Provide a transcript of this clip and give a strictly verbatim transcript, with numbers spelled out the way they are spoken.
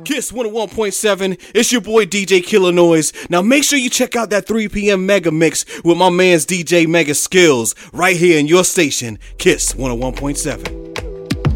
Kiss one oh one point seven, it's your boy D J Killer Noise. Now make sure you check out that three p.m. Mega Mix with my man's D J Mega Skills right here in your station, Kiss one oh one point seven.